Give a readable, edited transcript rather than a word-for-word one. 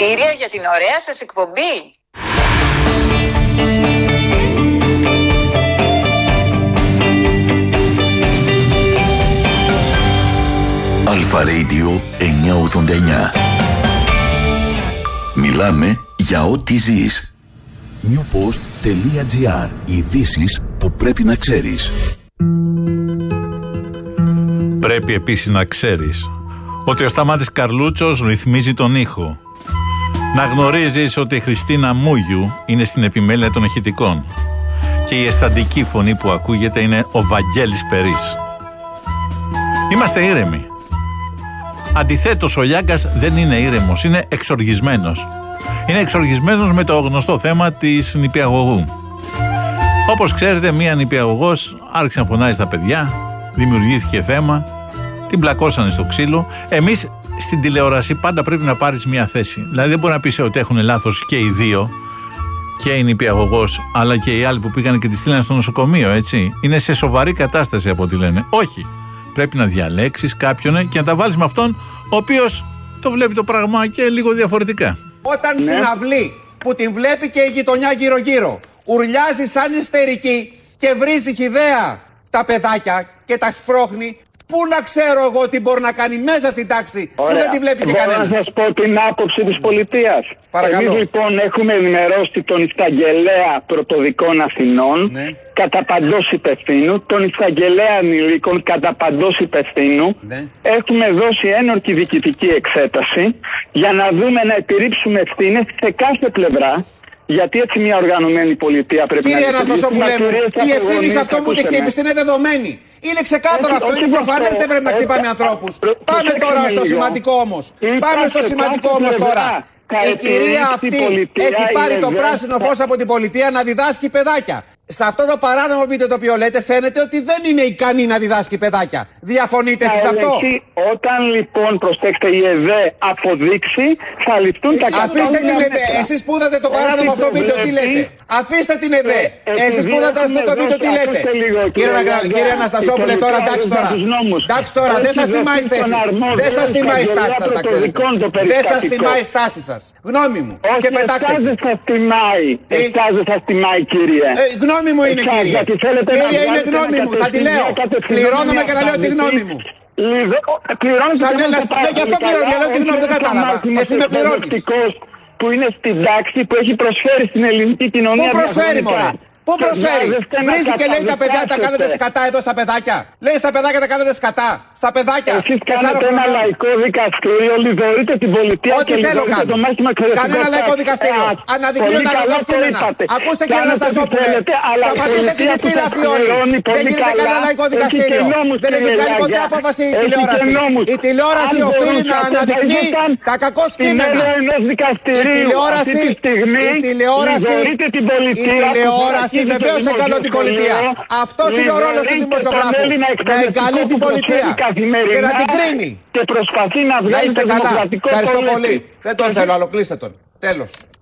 Συγχαρητήρια για την ωραία σας εκπομπή. Αλφα Radio 989. Μιλάμε για ό,τι ζεις. newpost.gr. Ειδήσεις που πρέπει να ξέρεις. Πρέπει επίσης να ξέρεις ότι ο Σταμάτης Καρλούτσος ρυθμίζει τον ήχο. Να γνωρίζεις ότι η Χριστίνα Μούγιου είναι στην επιμέλεια των ηχητικών και η αισθαντική φωνή που ακούγεται είναι ο Βαγγέλης Περής. Είμαστε ήρεμοι. Αντιθέτως, ο Λιάγκας δεν είναι ήρεμος, είναι εξοργισμένος. Είναι εξοργισμένος με το γνωστό θέμα της νηπιαγωγού. Όπως ξέρετε, μία νηπιαγωγός άρχισε να φωνάζει στα παιδιά, δημιουργήθηκε θέμα, την πλακώσανε στο ξύλο. Εμείς στην τηλεόραση πάντα πρέπει να πάρεις μία θέση. Δηλαδή δεν μπορεί να πεις ότι έχουν λάθος και οι δύο, και η νηπιαγωγός, αλλά και οι άλλοι που πήγαν και τη στείλανε στο νοσοκομείο, έτσι. Είναι σε σοβαρή κατάσταση από ό,τι λένε. Όχι. Πρέπει να διαλέξεις κάποιον και να τα βάλεις με αυτόν ο οποίος το βλέπει το πράγμα και λίγο διαφορετικά. Όταν στην αυλή που την βλέπει και η γειτονιά γύρω-γύρω ουρλιάζει σαν ιστερική και βρίζει χυδαία τα παιδάκια και τα σπρώχνει, πού να ξέρω εγώ τι μπορεί να κάνει μέσα στην τάξη που δεν τη βλέπει και κανένας. Μπορώ να σας πω την άποψη της πολιτείας. Παρακαλώ. Εμείς λοιπόν έχουμε ενημερώσει τον Εισαγγελέα Πρωτοδικών Αθηνών κατά παντός υπευθύνου, τον Εισαγγελέα Ανηλίκων κατά παντός υπευθύνου. Έχουμε δώσει ένορκη διοικητική εξέταση για να δούμε να επιρρύψουμε ευθύνες σε κάθε πλευρά. Γιατί έτσι μια οργανωμένη πολιτεία πρέπει Κύριε να λειτουργήσει. Κύριε Αναστασόπουλε, η ευθύνη σε αυτό που τη χτύπησε είναι δεδομένη. Είναι ξεκάθαρο αυτό, είναι προφανές, δεν πρέπει να χτυπάμε ανθρώπους. Πάμε τώρα στο σημαντικό όμως. Πάμε στο σημαντικό όμως τώρα. Η κυρία αυτή έχει πάρει το πράσινο φως από την πολιτεία να διδάσκει παιδάκια. Σε αυτό το παράνομο βίντεο το οποίο λέτε φαίνεται ότι δεν είναι ικανή να διδάσκει παιδάκια. Διαφωνείτε εσείς αυτό? Όταν λοιπόν, προσέξτε, η ΕΔΕ αποδείξει, θα ληφθούν τα κατάλληλα. Αφήστε την ΕΔΕ. Εσείς που είδατε το παράνομο αυτό βίντεο, τι λέτε? Αφήστε την ΕΔΕ. Εσείς που είδατε αυτό το βίντεο, τι λέτε? Κύριε Αναστασόπουλε, τώρα εντάξει τώρα. Εντάξει τώρα, δεν σας τιμάει η θέση. Δεν σας τιμάει η στάση σας, τα ξέρετε. Δεν σας τιμάει η στάση σας. Γνώμη μου. Και πετάξτε. Εσάς δεν σας τιμάει, κύριε. Γνώμη μου είναι, κύριε. Κύριε, είναι γνώμη μου, θα τη λέω. Πληρώνομαι και να λέω τη γνώμη μου. Πληρώνεις και γι' αυτό πληρώνω, για λέω τη γνώμη, δεν κατάλαβα. Εσύ με πληρώνεις. Που είναι στην τάξη, που έχει προσφέρει στην ελληνική κοινωνία. Πού προσφέρει, μωρέ? Πού προσφέρει? Βρίζει και λέει τα παιδιά τα κάνετε σκατά εδώ στα παιδάκια. Λέει στα παιδάκια τα κάνετε σκατά. Στα παιδάκια. Εσείς κάνετε ένα λαϊκό δικαστήριο, λιδωρείτε την πολιτεία και λιδωρείτε το μάθημα εκπαιδευτικό. Κανένα λαϊκό δικαστήριο. Αναδεικνύω τα λαϊκά κείμενα. Ακούστε, κύριε Αναστασόπουλε. Σταματήστε την επίλαφη όλοι. Δεν γίνεται κανένα λαϊκό δικαστήριο. Δεν έχει βγάλει ποτέ απόφαση η τηλεόραση. Η τηλεόραση οφείλει να αναδεικνύει τα κακό κείμενα. Η τηλεόραση βεβαίως εγκαλώ την πολιτεία. Αυτός είναι ο ρόλος του δημοσιογράφου. Να εγκαλεί την πολιτεία και να την κρίνει. Και προσπαθεί να βγάλει το δημοκρατικό. Ευχαριστώ πολύ. Δεν τον θέλω, άλλο κλείστε τον. Τέλος.